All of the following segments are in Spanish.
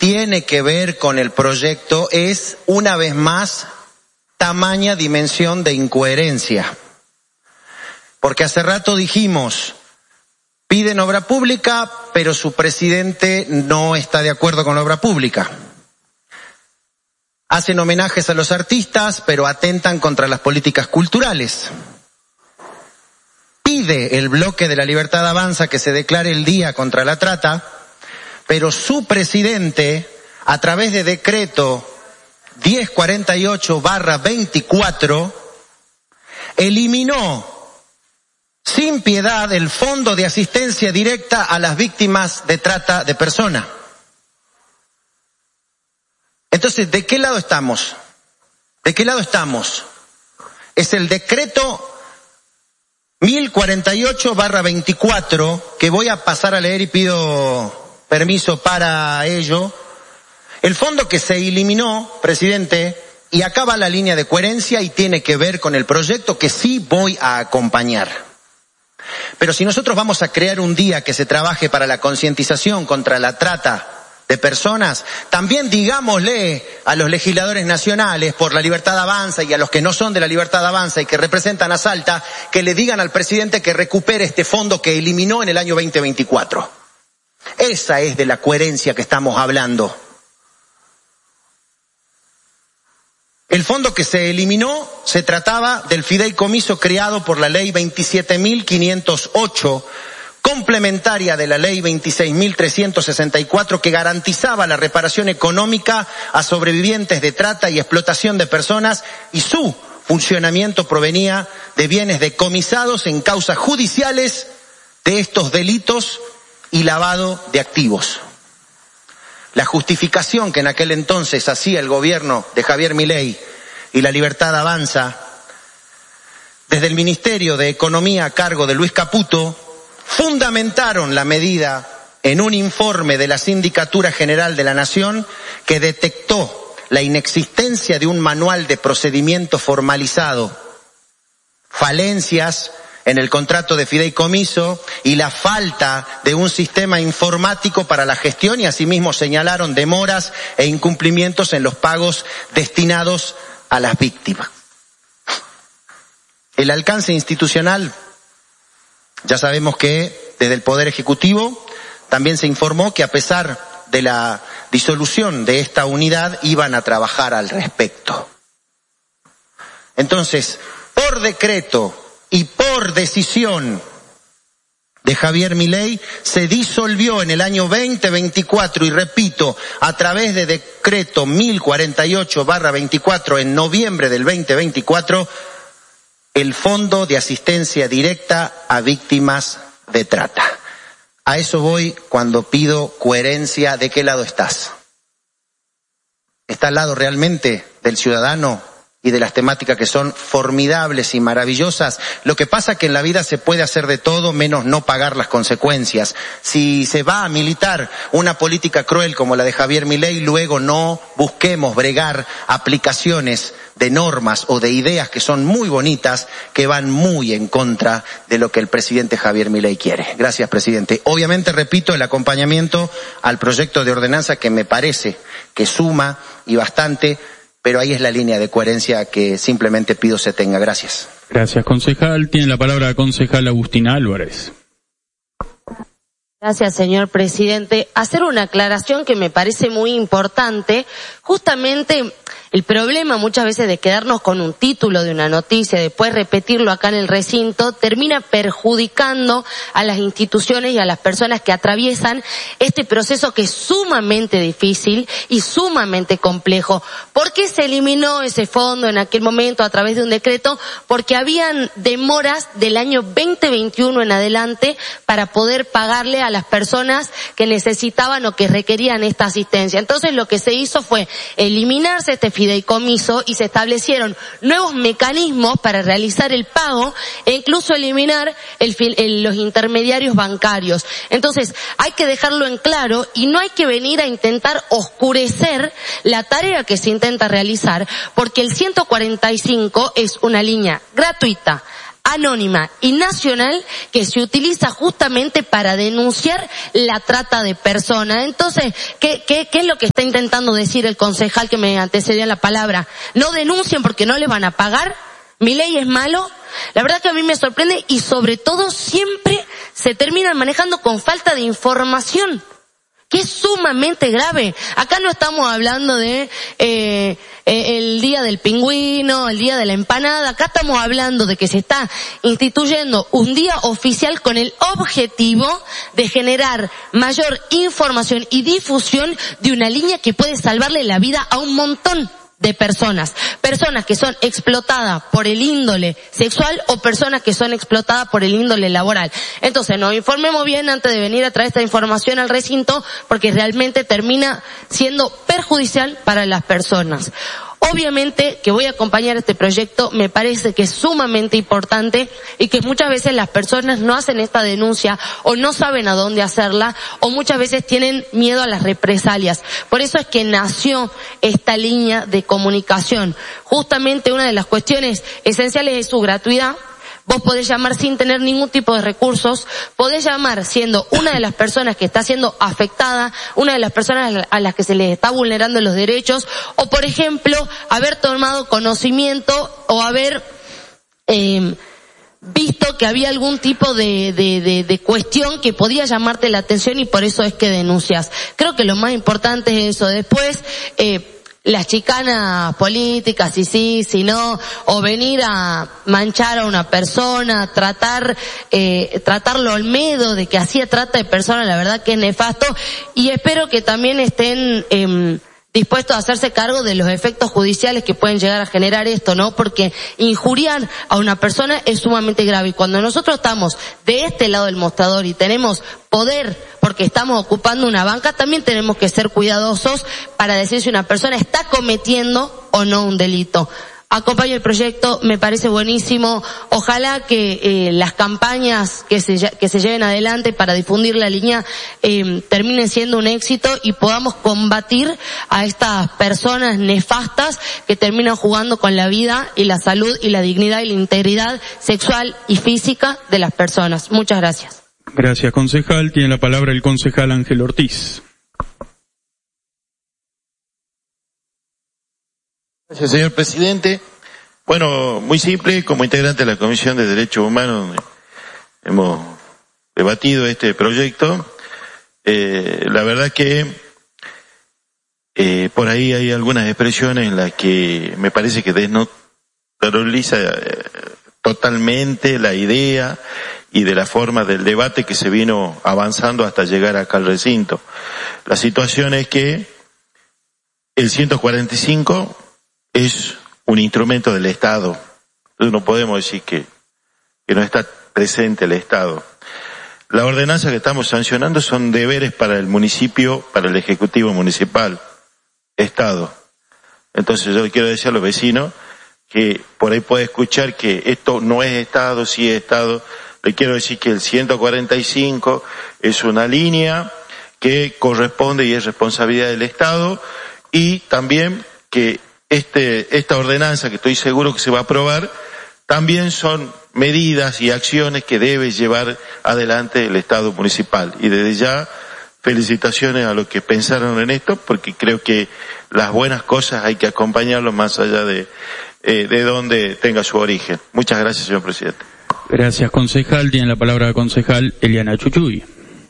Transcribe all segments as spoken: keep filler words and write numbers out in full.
tiene que ver con el proyecto es, una vez más, tamaña dimensión de incoherencia. Porque hace rato dijimos, piden obra pública, pero su presidente no está de acuerdo con la obra pública. Hacen homenajes a los artistas, pero atentan contra las políticas culturales. Pide el bloque de La Libertad Avanza que se declare el día contra la trata, pero su presidente, a través de decreto diez cuarenta y ocho barra veinticuatro, eliminó sin piedad el Fondo de Asistencia Directa a las Víctimas de Trata de Personas. Entonces, ¿de qué lado estamos? ¿De qué lado estamos? Es el decreto mil cuarenta y ocho barra veinticuatro, que voy a pasar a leer y pido permiso para ello. El fondo que se eliminó, presidente, y acá va la línea de coherencia y tiene que ver con el proyecto que sí voy a acompañar. Pero si nosotros vamos a crear un día que se trabaje para la concientización contra la trata de personas, también digámosle a los legisladores nacionales por La Libertad Avanza y a los que no son de La Libertad Avanza y que representan a Salta, que le digan al presidente que recupere este fondo que eliminó en el año veinte veinticuatro. Esa es de la coherencia que estamos hablando. El fondo que se eliminó se trataba del fideicomiso creado por la ley veintisiete mil quinientos ocho, complementaria de la ley veintiséis mil trescientos sesenta y cuatro, que garantizaba la reparación económica a sobrevivientes de trata y explotación de personas, y su funcionamiento provenía de bienes decomisados en causas judiciales de estos delitos y lavado de activos. La justificación que en aquel entonces hacía el gobierno de Javier Milei y La Libertad Avanza, desde el Ministerio de Economía a cargo de Luis Caputo, fundamentaron la medida en un informe de la Sindicatura General de la Nación que detectó la inexistencia de un manual de procedimiento formalizado, falencias en el contrato de fideicomiso y la falta de un sistema informático para la gestión, y asimismo señalaron demoras e incumplimientos en los pagos destinados a las víctimas. El alcance institucional, ya sabemos que desde el Poder Ejecutivo también se informó que a pesar de la disolución de esta unidad iban a trabajar al respecto. Entonces, por decreto y por decisión de Javier Milei, se disolvió en el año veinte veinticuatro, y repito, a través de decreto mil cuarenta y ocho barra veinticuatro en noviembre del veinte veinticuatro, el Fondo de Asistencia Directa a Víctimas de Trata. A eso voy cuando pido coherencia. ¿De qué lado estás? ¿Está al lado realmente del ciudadano y de las temáticas que son formidables y maravillosas? Lo que pasa es que en la vida se puede hacer de todo menos no pagar las consecuencias. Si se va a militar una política cruel como la de Javier Milei, luego no busquemos bregar aplicaciones de normas o de ideas que son muy bonitas, que van muy en contra de lo que el presidente Javier Milei quiere. Gracias, presidente. Obviamente, repito, el acompañamiento al proyecto de ordenanza, que me parece que suma y bastante, pero ahí es la línea de coherencia que simplemente pido se tenga. Gracias. Gracias, concejal. Tiene la palabra la concejal Agustina Álvarez. Gracias, señor presidente. Hacer una aclaración que me parece muy importante. Justamente el problema muchas veces de quedarnos con un título de una noticia, después repetirlo acá en el recinto, termina perjudicando a las instituciones y a las personas que atraviesan este proceso, que es sumamente difícil y sumamente complejo. ¿Por qué se eliminó ese fondo en aquel momento a través de un decreto? Porque habían demoras del año veinte veintiuno en adelante para poder pagarle a las personas que necesitaban o que requerían esta asistencia. Entonces lo que se hizo fue eliminarse este fideicomiso y se establecieron nuevos mecanismos para realizar el pago e incluso eliminar el, el, los intermediarios bancarios. Entonces hay que dejarlo en claro y no hay que venir a intentar oscurecer la tarea que se intenta realizar, porque el ciento cuarenta y cinco es una línea gratuita, anónima y nacional que se utiliza justamente para denunciar la trata de personas. Entonces, ¿qué, qué, qué es lo que está intentando decir el concejal que me antecedió en la palabra? No denuncien porque no les van a pagar. ¿Mi ley es malo? La verdad que a mí me sorprende y sobre todo siempre se terminan manejando con falta de información, que es sumamente grave. Acá no estamos hablando de eh, el día del pingüino, el día de la empanada. Acá estamos hablando de que se está instituyendo un día oficial con el objetivo de generar mayor información y difusión de una línea que puede salvarle la vida a un montón de personas, personas que son explotadas por el índole sexual o personas que son explotadas por el índole laboral. Entonces nos informemos bien antes de venir a traer esta información al recinto, porque realmente termina siendo perjudicial para las personas. Obviamente que voy a acompañar este proyecto, me parece que es sumamente importante y que muchas veces las personas no hacen esta denuncia o no saben a dónde hacerla o muchas veces tienen miedo a las represalias. Por eso es que nació esta línea de comunicación. Justamente una de las cuestiones esenciales es su gratuidad. Vos podés llamar sin tener ningún tipo de recursos, podés llamar siendo una de las personas que está siendo afectada, una de las personas a las que se les está vulnerando los derechos, o por ejemplo, haber tomado conocimiento o haber eh, visto que había algún tipo de, de, de, de cuestión que podía llamarte la atención y por eso es que denuncias. Creo que lo más importante es eso. Después, eh, las chicanas políticas, si sí, si no, o venir a manchar a una persona, tratar, eh, tratarlo al medo de que hacía trata de personas, la verdad que es nefasto, y espero que también estén, eh, dispuestos a hacerse cargo de los efectos judiciales que pueden llegar a generar esto, ¿no? Porque injuriar a una persona es sumamente grave y cuando nosotros estamos de este lado del mostrador y tenemos poder porque estamos ocupando una banca, también tenemos que ser cuidadosos para decir si una persona está cometiendo o no un delito. Acompaño el proyecto, me parece buenísimo. Ojalá que eh, las campañas que se que se lleven adelante para difundir la línea eh, terminen siendo un éxito y podamos combatir a estas personas nefastas que terminan jugando con la vida y la salud y la dignidad y la integridad sexual y física de las personas. Muchas gracias. Gracias, concejal. Tiene la palabra el concejal Ángel Ortiz. Gracias, señor presidente. Bueno, muy simple, como integrante de la Comisión de Derechos Humanos donde hemos debatido este proyecto. Eh, la verdad que eh, por ahí hay algunas expresiones en las que me parece que desnaturaliza eh, totalmente la idea y de la forma del debate que se vino avanzando hasta llegar acá al recinto. La situación es que el ciento cuarenta y cinco es un instrumento del Estado. Entonces no podemos decir que, que no está presente el Estado. La ordenanza que estamos sancionando son deberes para el municipio, para el Ejecutivo Municipal, Estado. Entonces yo quiero decir a los vecinos que por ahí puede escuchar que esto no es Estado, sí es Estado. Le quiero decir que el ciento cuarenta y cinco es una línea que corresponde y es responsabilidad del Estado y también que Este, esta ordenanza que estoy seguro que se va a aprobar, también son medidas y acciones que debe llevar adelante el Estado municipal. Y desde ya, felicitaciones a los que pensaron en esto, porque creo que las buenas cosas hay que acompañarlos más allá de, eh, de donde tenga su origen. Muchas gracias, señor presidente. Gracias, concejal. Tiene la palabra la concejal Eliana Chuchuy.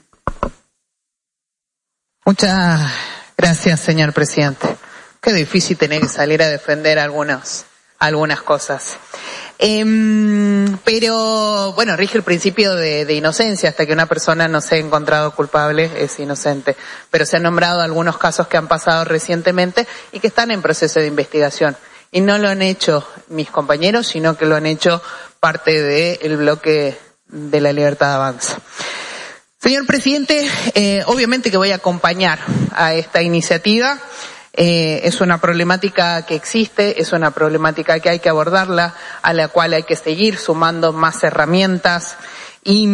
Muchas gracias, señor presidente. Qué difícil tener que salir a defender algunas, algunas cosas. Eh, pero, bueno, rige el principio de, de inocencia. Hasta que una persona no sea encontrado culpable, es inocente. Pero se han nombrado algunos casos que han pasado recientemente y que están en proceso de investigación. Y no lo han hecho mis compañeros, sino que lo han hecho parte del bloque de la Libertad Avanza. Señor presidente, eh, obviamente que voy a acompañar a esta iniciativa. Eh, es una problemática que existe, es una problemática que hay que abordarla, a la cual hay que seguir sumando más herramientas y,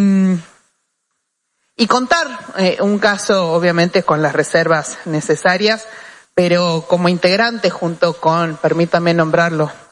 y contar eh, un caso, obviamente, con las reservas necesarias, pero como integrante junto con, permítame nombrarlo,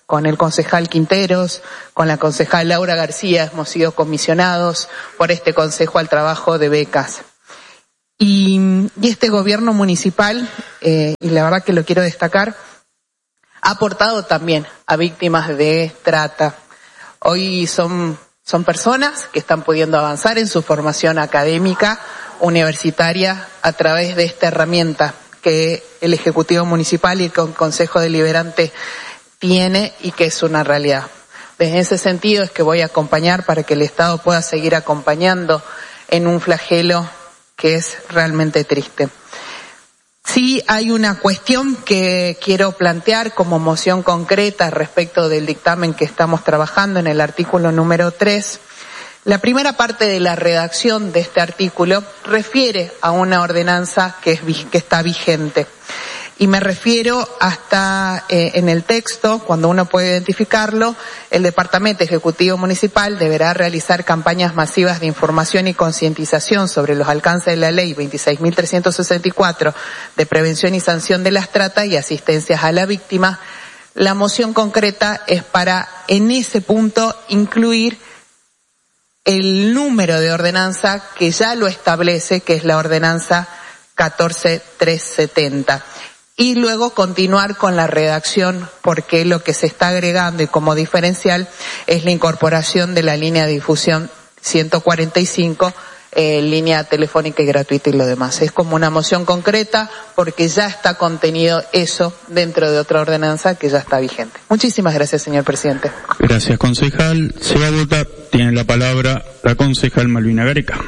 con el concejal Quinteros, con la concejal Laura García, hemos sido comisionados por este Consejo al Trabajo de Becas. Y, y este gobierno municipal, eh, y la verdad que lo quiero destacar, ha aportado también a víctimas de trata. Hoy son, son personas que están pudiendo avanzar en su formación académica, universitaria, a través de esta herramienta que el Ejecutivo Municipal y el Consejo Deliberante tiene y que es una realidad. Desde ese sentido es que voy a acompañar para que el Estado pueda seguir acompañando en un flagelo que es realmente triste. Sí hay una cuestión que quiero plantear como moción concreta respecto del dictamen que estamos trabajando en el artículo número tres. La primera parte de la redacción de este artículo refiere a una ordenanza que, es, que está vigente. Y me refiero hasta eh, en el texto, cuando uno puede identificarlo, el Departamento Ejecutivo Municipal deberá realizar campañas masivas de información y concientización sobre los alcances de la Ley veintiséis mil trescientos sesenta y cuatro de prevención y sanción de las tratas y asistencias a la víctima. La moción concreta es para, en ese punto, incluir el número de ordenanza que ya lo establece, que es la ordenanza catorce mil trescientos setenta. Y luego continuar con la redacción, porque lo que se está agregando y como diferencial es la incorporación de la línea de difusión ciento cuarenta y cinco, eh, línea telefónica y gratuita y lo demás. Es como una moción concreta porque ya está contenido eso dentro de otra ordenanza que ya está vigente. Muchísimas gracias, señor presidente. Gracias, concejal. Se va a votar. Tiene la palabra la concejal Malvina Gareca.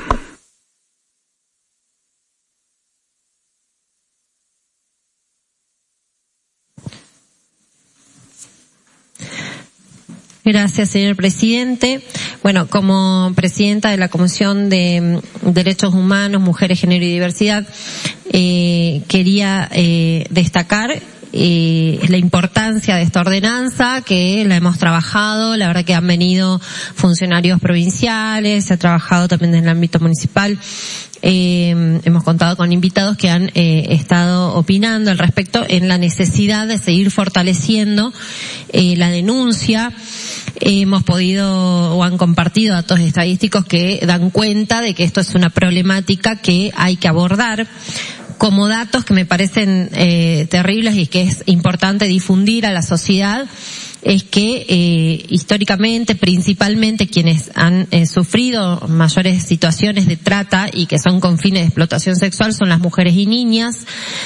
Gracias, señor presidente. Bueno, como presidenta de la Comisión de Derechos Humanos, Mujeres, Género y Diversidad, eh, quería eh, destacar eh, la importancia de esta ordenanza, que la hemos trabajado. La verdad que han venido funcionarios provinciales, se ha trabajado también en el ámbito municipal. Eh, hemos contado con invitados que han eh, estado opinando al respecto en la necesidad de seguir fortaleciendo eh, la denuncia. Eh, hemos podido o han compartido datos estadísticos que dan cuenta de que esto es una problemática que hay que abordar. Como datos que me parecen eh, terribles y que es importante difundir a la sociedad, es que eh, históricamente, principalmente quienes han eh, sufrido mayores situaciones de trata y que son con fines de explotación sexual son las mujeres y niñas.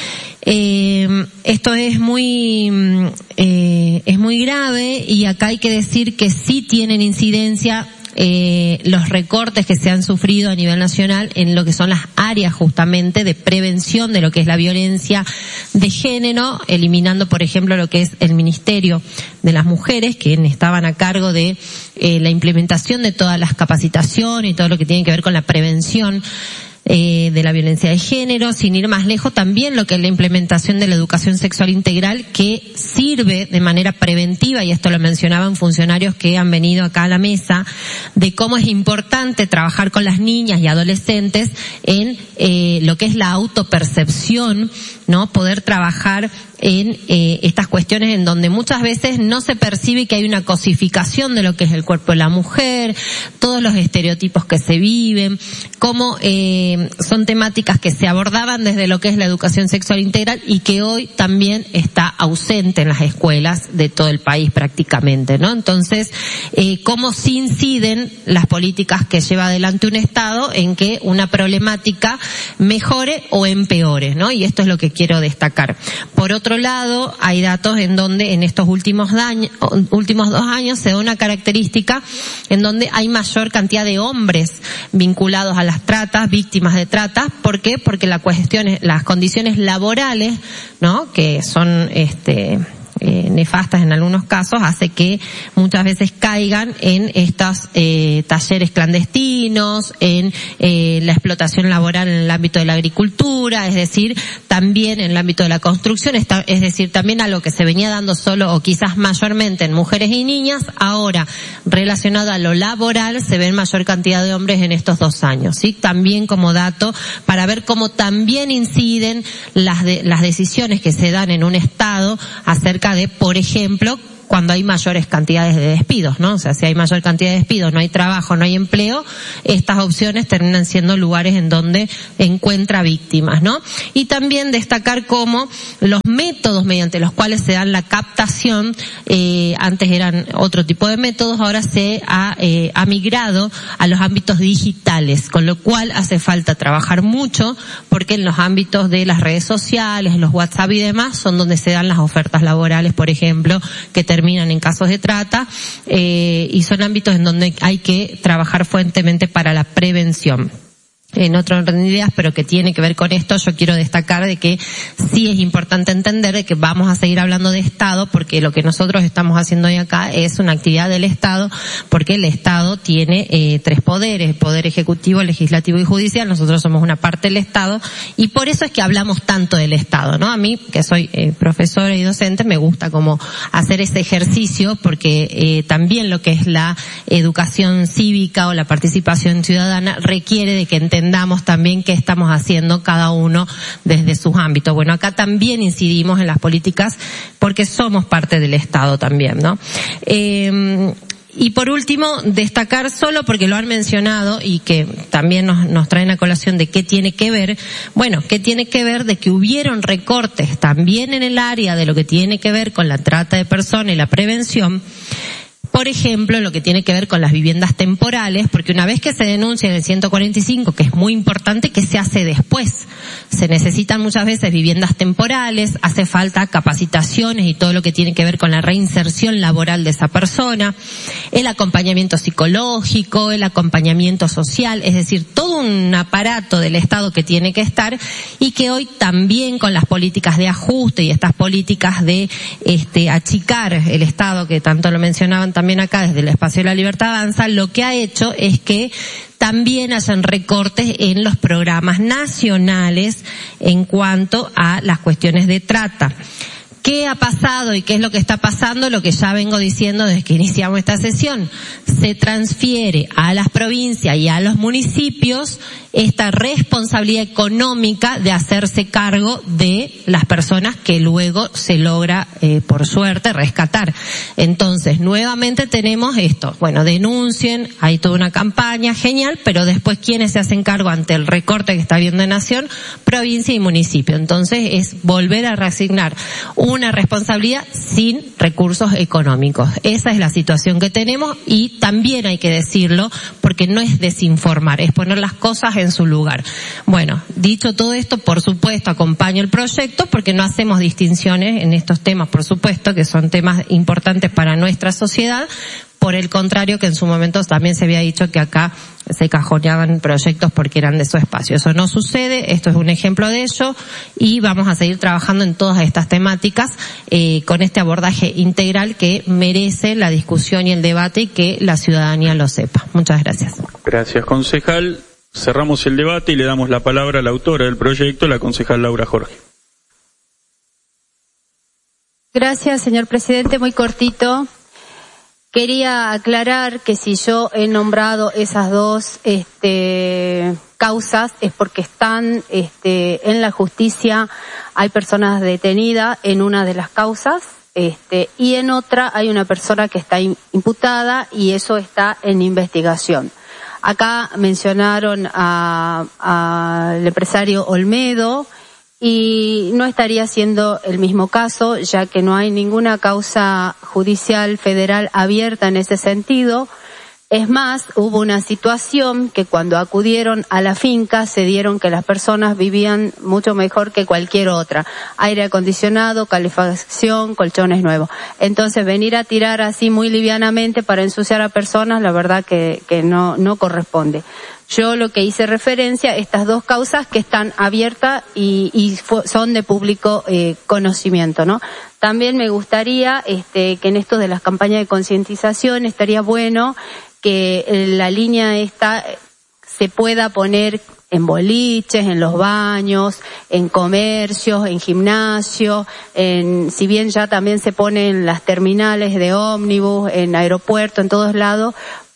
Eh, esto es muy eh, es muy grave y acá hay que decir que sí tienen incidencia eh, los recortes que se han sufrido a nivel nacional en lo que son las áreas justamente de prevención de lo que es la violencia de género, eliminando por ejemplo lo que es el Ministerio de las Mujeres, que estaban a cargo de eh, la implementación de todas las capacitaciones y todo lo que tiene que ver con la prevención Eh, de la violencia de género. Sin ir más lejos, también lo que es la implementación de la educación sexual integral, que sirve de manera preventiva, y esto lo mencionaban funcionarios que han venido acá a la mesa, de cómo es importante trabajar con las niñas y adolescentes en eh, lo que es la autopercepción, ¿no? Poder trabajar en eh, estas cuestiones en donde muchas veces no se percibe que hay una cosificación de lo que es el cuerpo de la mujer, todos los estereotipos que se viven, cómo eh, son temáticas que se abordaban desde lo que es la educación sexual integral y que hoy también está ausente en las escuelas de todo el país prácticamente, ¿no? Entonces, eh, cómo sí inciden las políticas que lleva adelante un Estado en que una problemática mejore o empeore, ¿no? Y esto es lo que quiero destacar. Por otro lado, hay datos en donde en estos últimos, daño, últimos dos años se da una característica en donde hay mayor cantidad de hombres vinculados a las tratas, víctimas de tratas. ¿Por qué? Porque la cuestión es, las condiciones laborales, ¿no? Que son, este, Eh, nefastas en algunos casos, hace que muchas veces caigan en estos eh, talleres clandestinos, en eh, la explotación laboral en el ámbito de la agricultura, es decir, también en el ámbito de la construcción, está, es decir, también algo que se venía dando solo o quizás mayormente en mujeres y niñas, ahora relacionado a lo laboral se ven mayor cantidad de hombres en estos dos años, ¿sí? También como dato para ver cómo también inciden las, de, las decisiones que se dan en un Estado acerca de, por ejemplo, cuando hay mayores cantidades de despidos, ¿no? O sea, si hay mayor cantidad de despidos, no hay trabajo, no hay empleo, estas opciones terminan siendo lugares en donde encuentra víctimas, ¿no? Y también destacar cómo los métodos mediante los cuales se dan la captación, eh, antes eran otro tipo de métodos, ahora se ha, eh, ha migrado a los ámbitos digitales, con lo cual hace falta trabajar mucho, porque en los ámbitos de las redes sociales, los WhatsApp y demás, son donde se dan las ofertas laborales, por ejemplo, que terminan en casos de trata, eh, y son ámbitos en donde hay que trabajar fuertemente para la prevención. En otro orden de ideas, pero que tiene que ver con esto, yo quiero destacar de que sí es importante entender de que vamos a seguir hablando de Estado, porque lo que nosotros estamos haciendo hoy acá es una actividad del Estado, porque el Estado tiene eh, tres poderes, el poder ejecutivo, legislativo y judicial. Nosotros somos una parte del Estado, y por eso es que hablamos tanto del Estado, ¿no? A mí, que soy eh, profesora y docente, me gusta como hacer ese ejercicio, porque eh, también lo que es la educación cívica o la participación ciudadana requiere de que entendamos entendamos también qué estamos haciendo cada uno desde sus ámbitos. Bueno, acá también incidimos en las políticas porque somos parte del Estado también, ¿no? Eh, Y por último, destacar solo porque lo han mencionado y que también nos, nos traen a colación de qué tiene que ver, bueno, qué tiene que ver de que hubieron recortes también en el área de lo que tiene que ver con la trata de personas y la prevención. Por ejemplo, lo que tiene que ver con las viviendas temporales, porque una vez que se denuncia en el ciento cuarenta y cinco, que es muy importante, ¿qué se hace después? Se necesitan muchas veces viviendas temporales, hace falta capacitaciones y todo lo que tiene que ver con la reinserción laboral de esa persona, el acompañamiento psicológico, el acompañamiento social, es decir, todo un aparato del Estado que tiene que estar y que hoy también con las políticas de ajuste y estas políticas de este achicar el Estado, que tanto lo mencionaban también acá desde el Espacio de la Libertad Avanza, lo que ha hecho es que también hacen recortes en los programas nacionales en cuanto a las cuestiones de trata. ¿Qué ha pasado y qué es lo que está pasando? Lo que ya vengo diciendo desde que iniciamos esta sesión. Se transfiere a las provincias y a los municipios esta responsabilidad económica de hacerse cargo de las personas que luego se logra, eh, por suerte, rescatar. Entonces, nuevamente tenemos esto. Bueno, denuncien, hay toda una campaña, genial, pero después, ¿quiénes se hacen cargo ante el recorte que está habiendo en Nación? Provincia y municipio. Entonces, es volver a reasignar una responsabilidad sin recursos económicos. Esa es la situación que tenemos y también hay que decirlo porque no es desinformar, es poner las cosas en su lugar. Bueno, dicho todo esto, por supuesto, acompaño el proyecto porque no hacemos distinciones en estos temas, por supuesto, que son temas importantes para nuestra sociedad. Por el contrario, que en su momento también se había dicho que acá se cajoneaban proyectos porque eran de su espacio. Eso no sucede, esto es un ejemplo de ello y vamos a seguir trabajando en todas estas temáticas eh, con este abordaje integral que merece la discusión y el debate y que la ciudadanía lo sepa. Muchas gracias. Gracias, concejal. Cerramos el debate y le damos la palabra a la autora del proyecto, la concejal Laura Jorge. Gracias, señor presidente. Muy cortito. Quería aclarar que si yo he nombrado esas dos este, causas es porque están este, en la justicia, hay personas detenidas en una de las causas este, y en otra hay una persona que está imputada y eso está en investigación. Acá mencionaron a, a, al empresario Olmedo y no estaría siendo el mismo caso, ya que no hay ninguna causa judicial federal abierta en ese sentido. Es más, hubo una situación que cuando acudieron a la finca se dieron que las personas vivían mucho mejor que cualquier otra. Aire acondicionado, calefacción, colchones nuevos. Entonces venir a tirar así muy livianamente para ensuciar a personas, la verdad que, que no, no corresponde. Yo lo que hice referencia a estas dos causas que están abiertas y, y son de público eh, conocimiento, ¿no? También me gustaría este, que en esto de las campañas de concientización estaría bueno que la línea esta se pueda poner en boliches, en los baños, en comercios, en gimnasios, en, si bien ya también se pone en las terminales de ómnibus, en aeropuertos, en todos lados,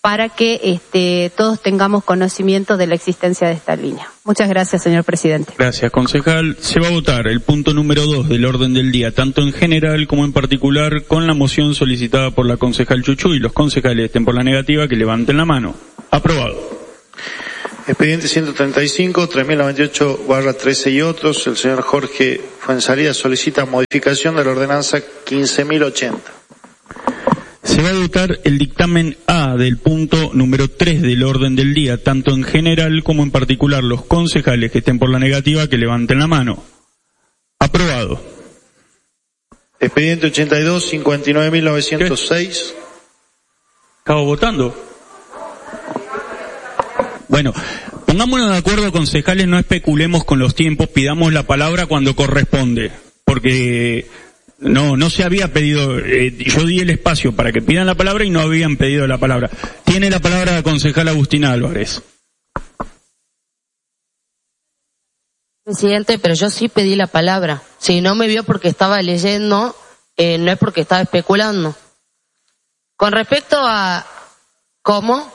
para que este, todos tengamos conocimiento de la existencia de esta línea. Muchas gracias, señor presidente. Gracias, concejal. Se va a votar el punto número dos del orden del día, tanto en general como en particular, con la moción solicitada por la concejal Chuchu, y los concejales estén por la negativa que levanten la mano. Aprobado. Expediente ciento treinta y cinco, tres mil noventa y ocho barra trece y otros. El señor Jorge Fuenzalía solicita modificación de la ordenanza quince mil ochenta. Se va a votar el dictamen A del punto número tres del orden del día, tanto en general como en particular. Los concejales que estén por la negativa que levanten la mano. Aprobado. Expediente ochenta y dos, cincuenta y nueve mil novecientos seis. ¿Acabo votando? Bueno, pongámonos de acuerdo, concejales, no especulemos con los tiempos, pidamos la palabra cuando corresponde, porque no no se había pedido, eh, yo di el espacio para que pidan la palabra y no habían pedido la palabra. Tiene la palabra la concejal Agustina Álvarez. Presidente, pero yo sí pedí la palabra. Si no me vio porque estaba leyendo, eh, no es porque estaba especulando. Con respecto a... ¿Cómo?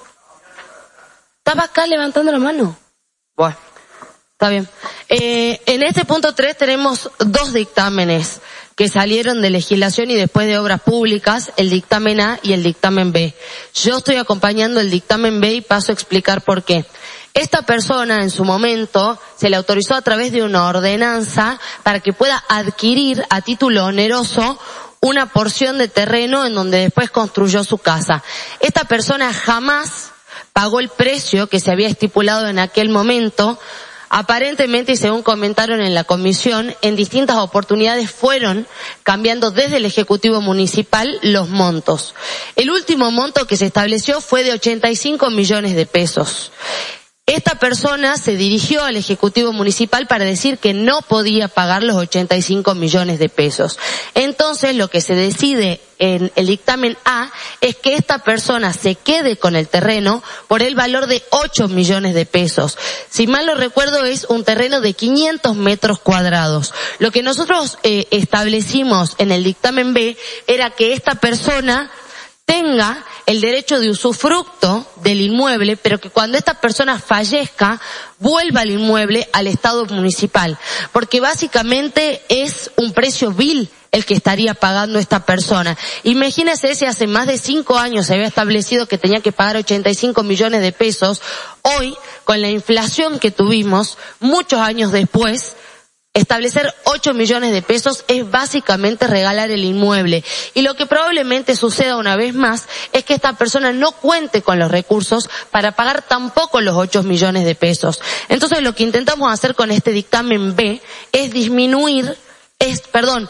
Estaba acá levantando la mano. Bueno, está bien. Eh, en este punto tres tenemos dos dictámenes que salieron de legislación y después de obras públicas, el dictamen A y el dictamen B. Yo estoy acompañando el dictamen B y paso a explicar por qué. Esta persona en su momento se le autorizó a través de una ordenanza para que pueda adquirir a título oneroso una porción de terreno en donde después construyó su casa. Esta persona jamás pagó el precio que se había estipulado en aquel momento. Aparentemente, y según comentaron en la comisión, en distintas oportunidades fueron cambiando desde el Ejecutivo Municipal los montos. El último monto que se estableció fue de ochenta y cinco millones de pesos. Esta persona se dirigió al Ejecutivo Municipal para decir que no podía pagar los ochenta y cinco millones de pesos. Entonces, lo que se decide en el dictamen A es que esta persona se quede con el terreno por el valor de ocho millones de pesos. Si mal no recuerdo, es un terreno de quinientos metros cuadrados. Lo que nosotros eh, establecimos en el dictamen B era que esta persona tenga el derecho de usufructo del inmueble, pero que cuando esta persona fallezca, vuelva el inmueble al Estado municipal. Porque básicamente es un precio vil el que estaría pagando esta persona. Imagínese si hace más de cinco años se había establecido que tenía que pagar ochenta y cinco millones de pesos. Hoy, con la inflación que tuvimos, muchos años después, establecer ocho millones de pesos es básicamente regalar el inmueble. Y lo que probablemente suceda una vez más es que esta persona no cuente con los recursos para pagar tampoco los ocho millones de pesos. Entonces lo que intentamos hacer con este dictamen B es disminuir, es, perdón,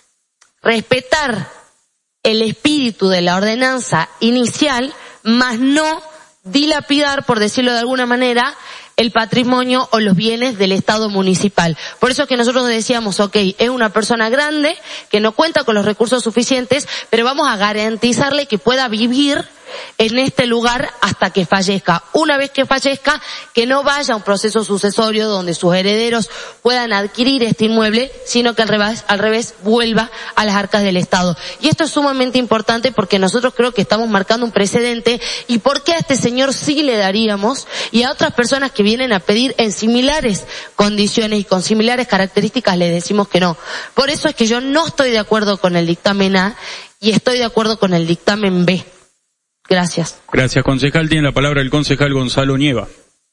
respetar el espíritu de la ordenanza inicial, más no dilapidar, por decirlo de alguna manera, el patrimonio o los bienes del Estado municipal. Por eso es que nosotros decíamos, ok, es una persona grande que no cuenta con los recursos suficientes, pero vamos a garantizarle que pueda vivir en este lugar hasta que fallezca. Una vez que fallezca, que no vaya a un proceso sucesorio donde sus herederos puedan adquirir este inmueble, sino que al revés, al revés vuelva a las arcas del Estado. Y esto es sumamente importante porque nosotros creo que estamos marcando un precedente. ¿Y por qué a este señor sí le daríamos y a otras personas que vienen a pedir en similares condiciones y con similares características les decimos que no? Por eso es que yo no estoy de acuerdo con el dictamen A y estoy de acuerdo con el dictamen B. Gracias. Gracias, concejal. Tiene la palabra el concejal Gonzalo Nieva.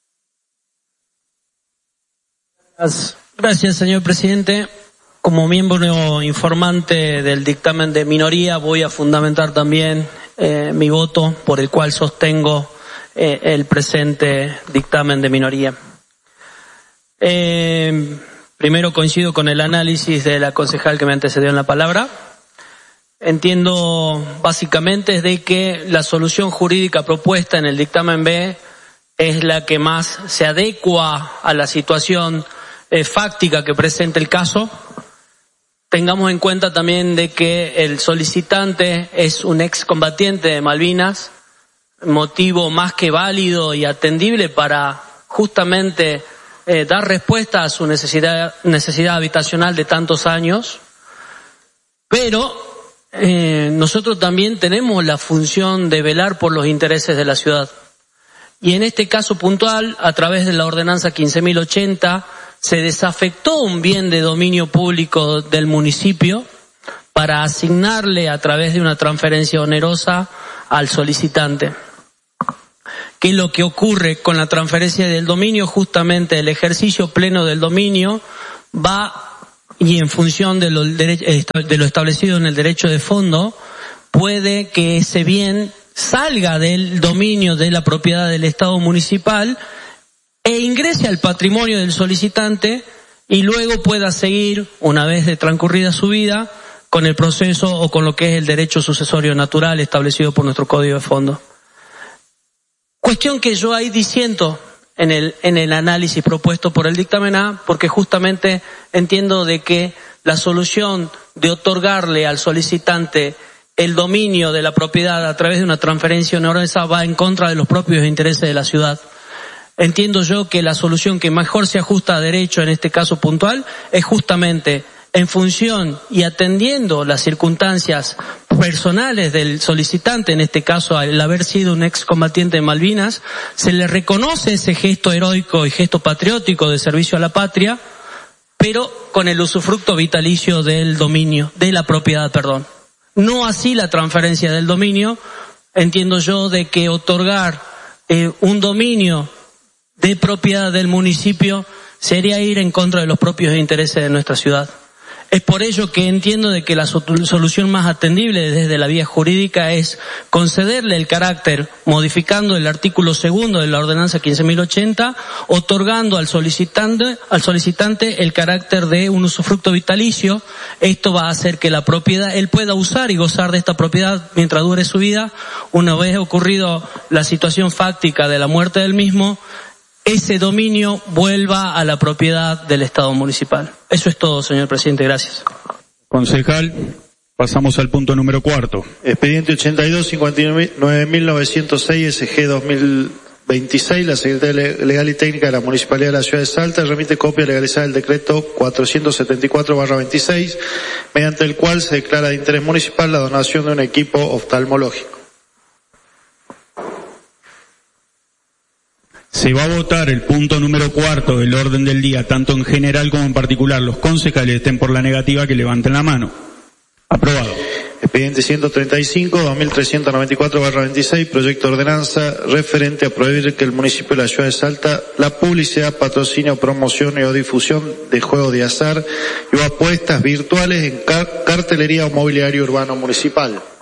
Gracias, señor presidente. Como miembro informante del dictamen de minoría, voy a fundamentar también eh, mi voto por el cual sostengo eh, el presente dictamen de minoría. Eh, primero coincido con el análisis de la concejal que me antecedió en la palabra. Entiendo básicamente de que la solución jurídica propuesta en el dictamen B es la que más se adecua a la situación eh, fáctica que presenta el caso. Tengamos en cuenta también de que el solicitante es un excombatiente de Malvinas, motivo más que válido y atendible para justamente eh, dar respuesta a su necesidad, necesidad habitacional de tantos años, pero eh, nosotros también tenemos la función de velar por los intereses de la ciudad. Y en este caso puntual, a través de la ordenanza quince mil ochenta, se desafectó un bien de dominio público del municipio para asignarle a través de una transferencia onerosa al solicitante. ¿Qué es lo que ocurre con la transferencia del dominio? Justamente el ejercicio pleno del dominio va, y en función de lo, de lo establecido en el derecho de fondo, puede que ese bien salga del dominio de la propiedad del Estado municipal e ingrese al patrimonio del solicitante y luego pueda seguir, una vez de transcurrida su vida, con el proceso o con lo que es el derecho sucesorio natural establecido por nuestro Código de Fondo. Cuestión que yo ahí disiento en el, en el análisis propuesto por el dictamen A, porque justamente entiendo de que la solución de otorgarle al solicitante el dominio de la propiedad a través de una transferencia onerosa va en contra de los propios intereses de la ciudad. Entiendo yo que la solución que mejor se ajusta a derecho en este caso puntual es justamente en función y atendiendo las circunstancias personales del solicitante, en este caso al haber sido un excombatiente de Malvinas, se le reconoce ese gesto heroico y gesto patriótico de servicio a la patria, pero con el usufructo vitalicio del dominio, de la propiedad, perdón. No así la transferencia del dominio. Entiendo yo de que otorgar eh, un dominio de propiedad del municipio sería ir en contra de los propios intereses de nuestra ciudad. Es por ello que entiendo de que la solución más atendible desde la vía jurídica es concederle el carácter, modificando el artículo segundo de la ordenanza quince mil ochenta, otorgando al solicitante, al solicitante el carácter de un usufructo vitalicio. Esto va a hacer que la propiedad, él pueda usar y gozar de esta propiedad mientras dure su vida. Una vez ocurrido la situación fáctica de la muerte del mismo, ese dominio vuelva a la propiedad del Estado municipal. Eso es todo, señor presidente. Gracias. Concejal, pasamos al punto número cuarto. Expediente ochenta y dos, cincuenta y nueve mil novecientos seis, S G dos mil veintiséis, la Secretaría Legal y Técnica de la Municipalidad de la Ciudad de Salta remite copia legalizada del decreto cuatrocientos setenta y cuatro barra veintiséis, mediante el cual se declara de interés municipal la donación de un equipo oftalmológico. Se va a votar el punto número cuarto del orden del día, tanto en general como en particular. Los concejales estén por la negativa que levanten la mano. Aprobado. Expediente ciento treinta y cinco, dos mil trescientos noventa y cuatro barra veintiséis, proyecto de ordenanza referente a prohibir que el municipio de la Ciudad de Salta la publicidad, patrocinio, promoción y o difusión de juegos de azar y o apuestas virtuales en car- cartelería o mobiliario urbano municipal.